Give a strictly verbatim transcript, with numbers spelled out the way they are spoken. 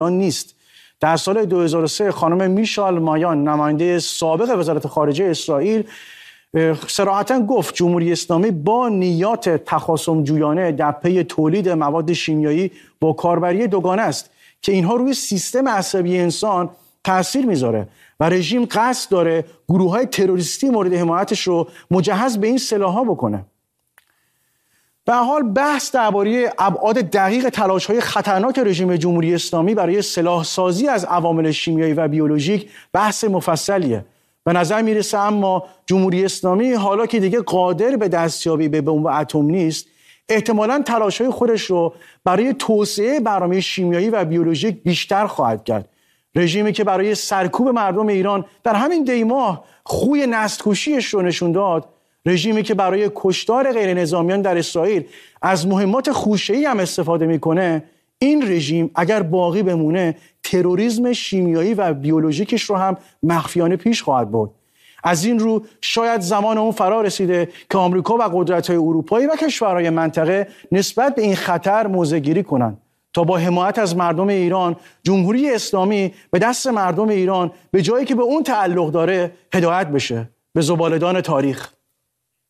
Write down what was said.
نیست. در سال دو هزار و سه خانم میشال مایان، نماینده سابق وزارت خارجه اسرائیل، صراحتاً گفت جمهوری اسلامی با نیات تخاصم جویانه در پی تولید مواد شیمیایی با کاربری دوگانه است که اینها روی سیستم عصبی انسان تأثیر میذاره و رژیم قصد داره گروه‌های تروریستی مورد حمایتش رو مجهز به این سلاح‌ها بکنه. به هر حال بحث درباره ابعاد دقیق تلاش‌های خطرناک رژیم جمهوری اسلامی برای سلاح سازی از عوامل شیمیایی و بیولوژیک بحث مفصلیه. به نظر میرسه اما جمهوری اسلامی حالا که دیگه قادر به دستیابی به بمب اتم نیست، احتمالاً تلاش‌های خودش رو برای توسعه برنامه شیمیایی و بیولوژیک بیشتر خواهد کرد. رژیمی که برای سرکوب مردم ایران در همین دی ماه خوی نسل‌کشیش رو نشون داد، رژیمی که برای کشتار غیر نظامیان در اسرائیل از مهمات خوشه‌ای هم استفاده میکنه، این رژیم اگر باقی بمونه تروریسم شیمیایی و بیولوژیکش رو هم مخفیانه پیش خواهد برد. از این رو شاید زمان اون فرا رسیده که آمریکا و قدرت‌های اروپایی و کشورهای منطقه نسبت به این خطر موضع‌گیری کنند تا با حمایت از مردم ایران جمهوری اسلامی به دست مردم ایران به جایی که به اون تعلق داره هدایت بشه به زباله‌دان تاریخ.